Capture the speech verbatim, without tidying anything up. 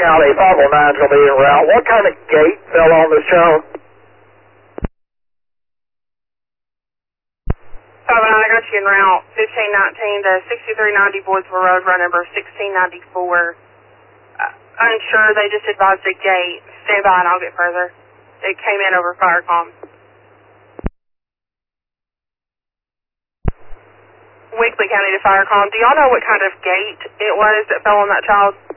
County, five oh nine is going to be en route. What kind of gate fell on this child? five oh nine, I got you en route. fifteen nineteen to sixty-three ninety Boydsville Road, run number sixteen ninety-four. Uh, unsure, they just advised a gate. Stand by and I'll get further. It came in over fire comm. Weekly County to fire comm. Do y'all know what kind of gate it was that fell on that child?